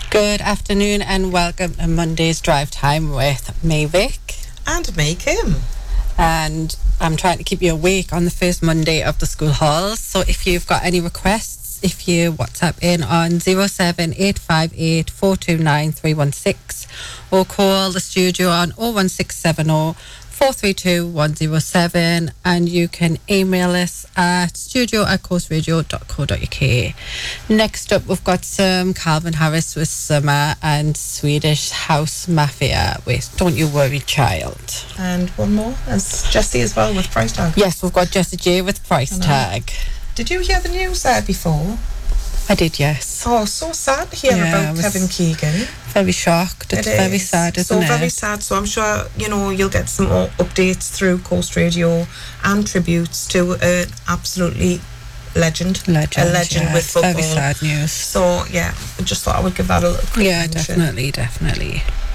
Good afternoon and welcome to Monday's Drive Time with me, Vic. And me, Kim. And I'm trying to keep you awake on the first Monday of the school halls. So if you've got any requests, if you WhatsApp in on 07858 429 316 or call the studio on 01670 432 107, and you can email us at studio@coastradio.co.uk. Next up, we've got some Calvin Harris with Summer and Swedish House Mafia with Don't You Worry Child. And one more, as Jessie as well, with Price Tag. Yes, we've got Jessie J with Price Tag. Did you hear the news there before? I did, yes. Oh, so sad to hear about Kevin Keegan. Very shocked. It's very sad, isn't it? So very sad. So I'm sure, you'll get some more updates through Coast Radio and tributes to an absolutely legend. A legend with football. Very sad news. So, yeah, I just thought I would give that a little quick mention. Definitely.